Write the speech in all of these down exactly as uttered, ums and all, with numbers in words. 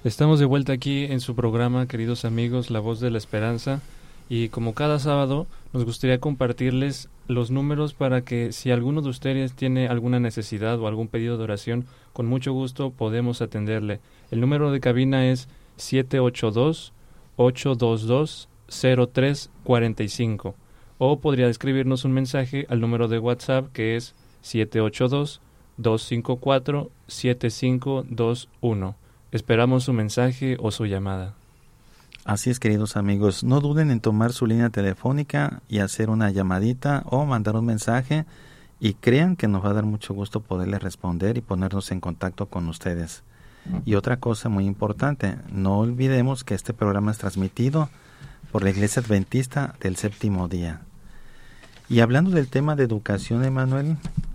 Estamos de vuelta aquí en su programa, queridos amigos, La Voz de la Esperanza, y como cada sábado nos gustaría compartirles los números para que si alguno de ustedes tiene alguna necesidad o algún pedido de oración, con mucho gusto podemos atenderle. El número de cabina es siete ocho dos, ocho dos dos, cero tres cuatro cinco, o podría escribirnos un mensaje al número de WhatsApp que es siete ocho dos, dos cinco cuatro, siete cinco dos uno. Esperamos su mensaje o su llamada. Así es, queridos amigos, no duden en tomar su línea telefónica y hacer una llamadita o mandar un mensaje, y crean que nos va a dar mucho gusto poderles responder y ponernos en contacto con ustedes. Y otra cosa muy importante, no olvidemos que este programa es transmitido por la Iglesia Adventista del Séptimo Día. Y hablando del tema de educación, Emanuel.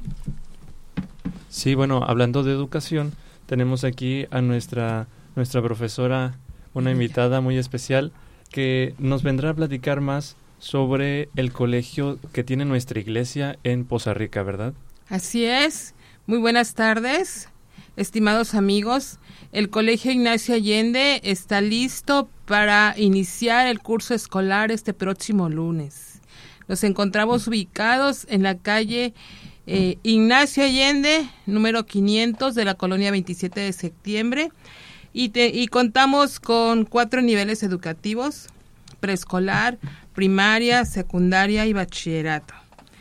Sí, bueno, hablando de educación, tenemos aquí a nuestra, nuestra profesora, una invitada muy especial, que nos vendrá a platicar más sobre el colegio que tiene nuestra iglesia en Poza Rica, ¿verdad? Así es. Muy buenas tardes, estimados amigos. El Colegio Ignacio Allende está listo para iniciar el curso escolar este próximo lunes. Nos encontramos ubicados en la calle eh, Ignacio Allende, número quinientos de la colonia veintisiete de septiembre. Y, te, y contamos con cuatro niveles educativos: preescolar, primaria, secundaria y bachillerato.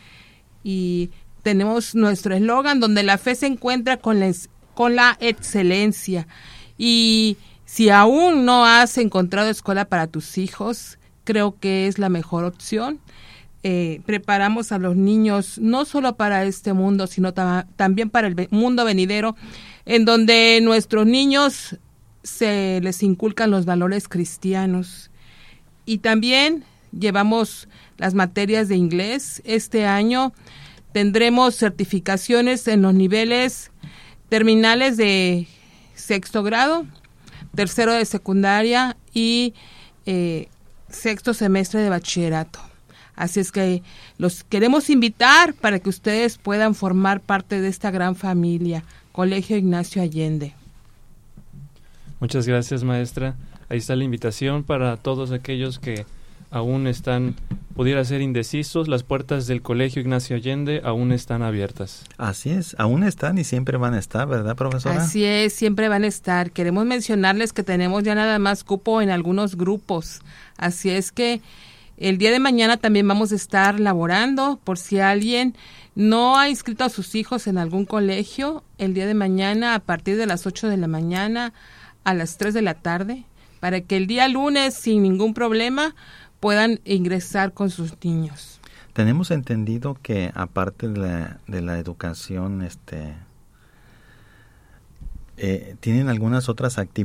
Y tenemos nuestro eslogan, donde la fe se encuentra con la, con la excelencia. Y si aún no has encontrado escuela para tus hijos, creo que es la mejor opción. Eh, preparamos a los niños no solo para este mundo, sino ta- también para el mundo venidero, en donde nuestros niños se les inculcan los valores cristianos. Y también llevamos las materias de inglés. Este año tendremos certificaciones en los niveles terminales de sexto grado, tercero de secundaria y eh, sexto semestre de bachillerato. Así es que los queremos invitar para que ustedes puedan formar parte de esta gran familia, Colegio Ignacio Allende. Muchas gracias, maestra. Ahí está la invitación para todos aquellos que aún están, pudiera ser indecisos. Las puertas del Colegio Ignacio Allende aún están abiertas. Así es, aún están y siempre van a estar, ¿verdad, profesora? Así es, siempre van a estar. Queremos mencionarles que tenemos ya nada más cupo en algunos grupos. Así es que el día de mañana también vamos a estar laborando por si alguien no ha inscrito a sus hijos en algún colegio. El día de mañana a partir de las ocho de la mañana a las tres de la tarde, para que el día lunes sin ningún problema puedan ingresar con sus niños. Tenemos entendido que aparte de la, de la educación, este, eh, tienen algunas otras actividades